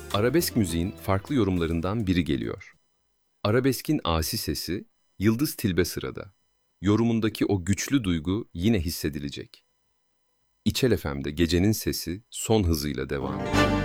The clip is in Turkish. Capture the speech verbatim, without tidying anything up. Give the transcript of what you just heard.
Arabesk müziğin farklı yorumlarından biri geliyor. Arabeskin asi sesi, Yıldız Tilbe sırada. Yorumundaki o güçlü duygu yine hissedilecek. İçel Efem'de gecenin sesi son hızıyla devam ediyor.